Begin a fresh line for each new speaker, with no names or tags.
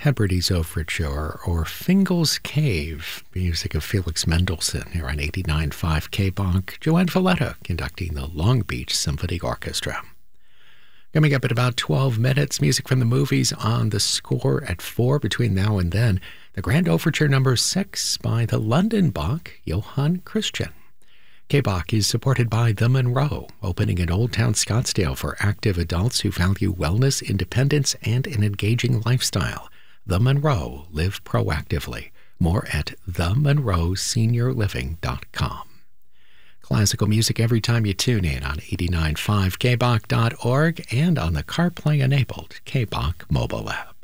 Hebrides Overture or Fingal's Cave, music of Felix Mendelssohn here on 89.5 KBOK. Joanne Valletta conducting the Long Beach Symphony Orchestra. Coming up in about 12 minutes, music from the movies on the score at 4 between now and then. The Grand Overture No. 6 by the London Bach, Johann Christian. KBOK is supported by The Monroe, opening in Old Town Scottsdale for active adults who value wellness, independence, and an engaging lifestyle. The Monroe, live proactively. More at themonroeseniorliving.com. Classical music every time you tune in on 89.5kbok.org and on the CarPlay-enabled KBOK mobile app.